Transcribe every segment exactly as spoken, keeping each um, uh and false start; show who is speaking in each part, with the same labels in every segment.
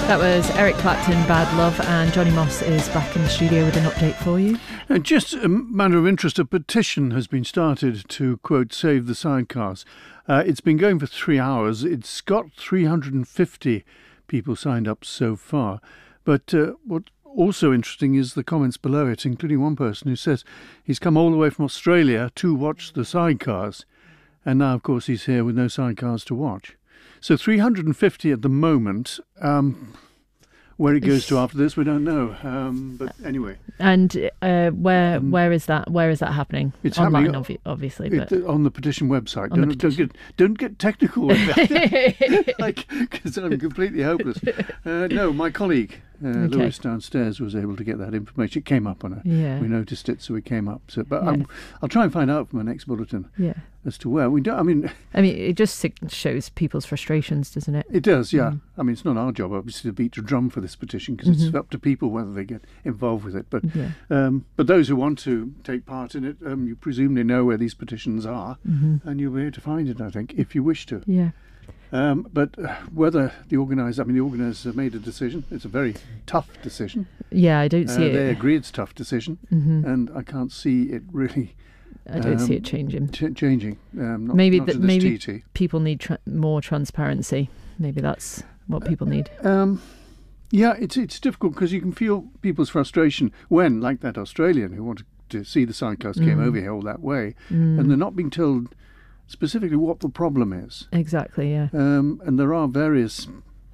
Speaker 1: That was Eric Clapton, Bad Love, and Johnny Moss is back in the studio with an update for you.
Speaker 2: Uh, just a matter of interest, a petition has been started to, quote, save the sidecars. Uh, it's been going for three hours. It's got three hundred fifty people signed up so far. But uh, what's also interesting is the comments below it, including one person who says he's come all the way from Australia to watch the sidecars. And now, of course, he's here with no sidecars to watch. So three hundred fifty at the moment. Um, where it goes to after this, we don't know. Um, but anyway.
Speaker 1: And uh, where um, where is that? Where is that happening?
Speaker 2: It's
Speaker 1: online,
Speaker 2: happening,
Speaker 1: obvi- obviously.
Speaker 2: It,
Speaker 1: but
Speaker 2: on the petition website.
Speaker 1: Don't,
Speaker 2: the
Speaker 1: petition.
Speaker 2: don't get don't get technical with that, like, because I'm completely hopeless. Uh, no, my colleague uh,
Speaker 1: okay.
Speaker 2: Lewis downstairs was able to get that information. It came up on it.
Speaker 1: Yeah.
Speaker 2: We noticed it, so we came up. So, but
Speaker 1: yeah.
Speaker 2: I'm, I'll try and find out from my next bulletin.
Speaker 1: Yeah.
Speaker 2: As to where we don't. I mean.
Speaker 1: I mean, it just shows people's frustrations, doesn't it?
Speaker 2: It does, yeah.
Speaker 1: Mm.
Speaker 2: I mean, it's not our job, obviously, to beat the drum for this petition because
Speaker 1: mm-hmm.
Speaker 2: it's up to people whether they get involved with it. But
Speaker 1: yeah.
Speaker 2: um, but those who want to take part in it, um, you presumably know where these petitions are,
Speaker 1: mm-hmm.
Speaker 2: and you'll be able to find it, I think, if you wish to.
Speaker 1: Yeah.
Speaker 2: Um, but uh, whether the organiser, I mean, the organiser made a decision. It's a very tough decision.
Speaker 1: Yeah, I don't see
Speaker 2: uh,
Speaker 1: it.
Speaker 2: They agree it's a tough decision,
Speaker 1: mm-hmm.
Speaker 2: and I can't see it really.
Speaker 1: I don't um, see it changing.
Speaker 2: Ch- changing. Um, not,
Speaker 1: maybe
Speaker 2: not
Speaker 1: that maybe T T. People need tra- more transparency. Maybe that's what people need.
Speaker 2: Um, yeah, it's it's difficult because you can feel people's frustration when, like that Australian who wanted to see the sidecars mm. came over here all that way,
Speaker 1: mm.
Speaker 2: and they're not being told specifically what the problem is.
Speaker 1: Exactly. Yeah.
Speaker 2: Um, and there are various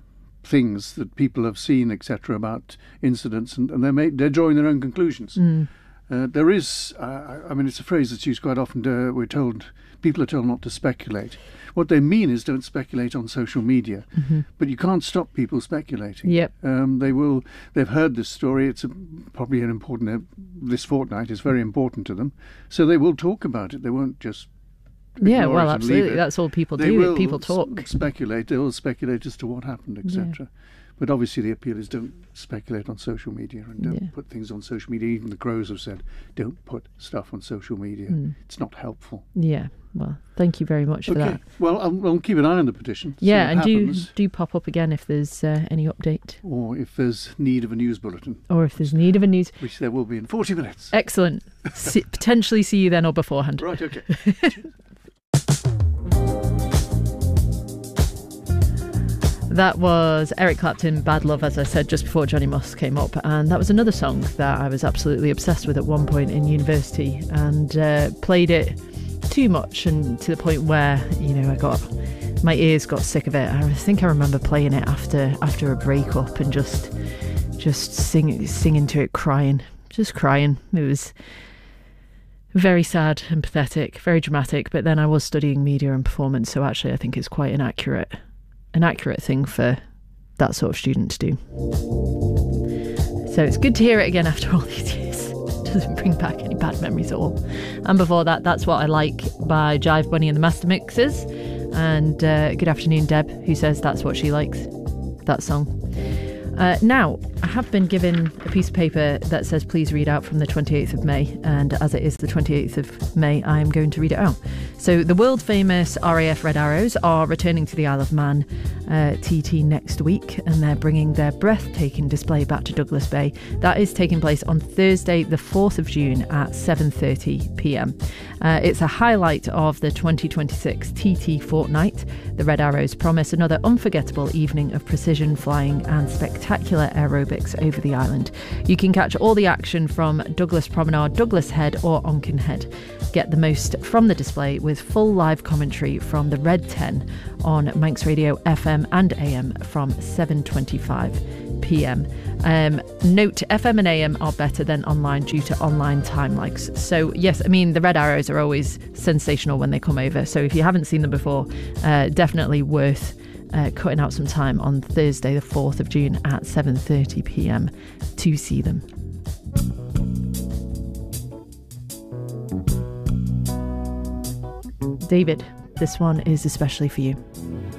Speaker 2: things that people have seen, et cetera, about incidents, and, and they're made, they're drawing their own conclusions.
Speaker 1: Mm.
Speaker 2: Uh, there is, uh, I mean, it's a phrase that's used quite often. Uh, we're told, people are told not to speculate. What they mean is don't speculate on social media.
Speaker 1: Mm-hmm.
Speaker 2: But you can't stop people speculating.
Speaker 1: Yep.
Speaker 2: Um, they will, they've heard this story. It's a, probably an important, uh, this fortnight is very important to them. So they will talk about it. They won't just
Speaker 1: Yeah, well, absolutely. That's all people
Speaker 2: they
Speaker 1: do.
Speaker 2: Will
Speaker 1: people talk.
Speaker 2: S- speculate. They will speculate as to what happened, et cetera. Yeah. But obviously the appeal is don't speculate on social media and don't
Speaker 1: yeah.
Speaker 2: put things on social media. Even the Crows have said, don't put stuff on social media. Mm. It's not helpful.
Speaker 1: Yeah, well, thank you very much for
Speaker 2: okay.
Speaker 1: that.
Speaker 2: Well, I'll, I'll keep an eye on the petition.
Speaker 1: Yeah, and
Speaker 2: happens.
Speaker 1: do do pop up again if there's uh, any update.
Speaker 2: Or if there's need of a news bulletin.
Speaker 1: Or if there's need of a news...
Speaker 2: Which there will be in forty minutes.
Speaker 1: Excellent. see, potentially see you then or beforehand.
Speaker 2: Right, okay.
Speaker 1: That was Eric Clapton, Bad Love, as I said, just before Johnny Moss came up. And that was another song that I was absolutely obsessed with at one point in university and uh, played it too much, and to the point where, you know, I got, my ears got sick of it. I think I remember playing it after after a breakup and just just sing, singing to it, crying, just crying. It was very sad and pathetic, very dramatic. But then I was studying media and performance, so actually I think it's quite an accurate an accurate thing for that sort of student to do. So it's good to hear it again after all these years. It doesn't bring back any bad memories at all. And before that, That's What I Like by Jive Bunny and the Master Mixers. And uh, good afternoon, Deb, who says that's what she likes, that song. Uh, now, I have been given a piece of paper that says please read out from the twenty-eighth of May, and as it is the twenty-eighth of May, I am going to read it out. So the world famous R A F Red Arrows are returning to the Isle of Man uh, T T next week, and they're bringing their breathtaking display back to Douglas Bay. That is taking place on Thursday the fourth of June at seven thirty p m. Uh, it's a highlight of the twenty twenty-six T T fortnight. The Red Arrows promise another unforgettable evening of precision flying and spectacular aerobics over the island. You can catch all the action from Douglas Promenade, Douglas Head or Onken Head. Get the most from the display with full live commentary from the Red ten on Manx Radio F M and A M from seven twenty-five p m. Um, note, F M and A M are better than online due to online time lags. So yes, I mean, the Red Arrows are always sensational when they come over. So if you haven't seen them before, uh, definitely worth uh, cutting out some time on Thursday the fourth of June at seven thirty p m to see them. David, this one is especially for you.